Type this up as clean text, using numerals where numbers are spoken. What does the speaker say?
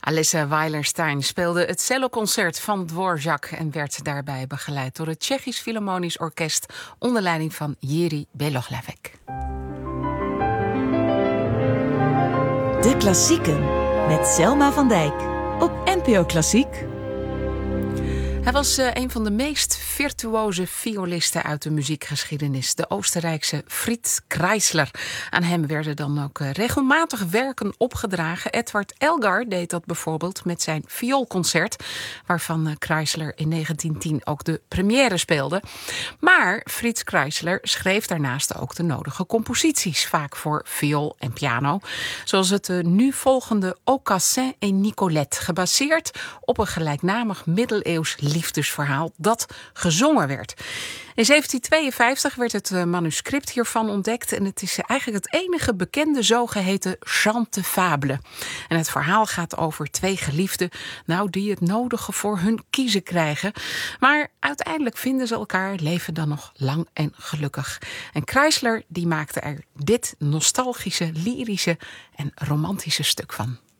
Alissa Weilerstein speelde het celloconcert van Dvorak en werd daarbij begeleid door het Tsjechisch Philharmonisch Orkest onder leiding van Jiří Belohlavek. De Klassieken met Selma van Dijk op NPO Klassiek. Hij was een van de meest virtuoze violisten uit de muziekgeschiedenis, de Oostenrijkse Fritz Kreisler. Aan hem werden dan ook regelmatig werken opgedragen. Edward Elgar deed dat bijvoorbeeld met zijn vioolconcert, waarvan Kreisler in 1910 ook de première speelde. Maar Fritz Kreisler schreef daarnaast ook de nodige composities, vaak voor viool en piano, zoals het nu volgende Aucassin et Nicolette, gebaseerd op een gelijknamig middeleeuws liefdesverhaal dat gezongen werd. In 1752 werd het manuscript hiervan ontdekt en het is eigenlijk het enige bekende zogeheten chant de fable. En het verhaal gaat over twee geliefden die het nodige voor hun kiezen krijgen. Maar uiteindelijk vinden ze elkaar, leven dan nog lang en gelukkig. En Kreisler die maakte er dit nostalgische, lyrische en romantische stuk van.